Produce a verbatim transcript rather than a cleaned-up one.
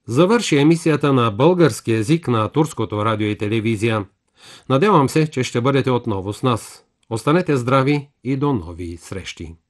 Завърши емисията на български език на Турското радио и телевизия. Надявам се, че ще бъдете отново с нас. Останете здрави и до нови срещи!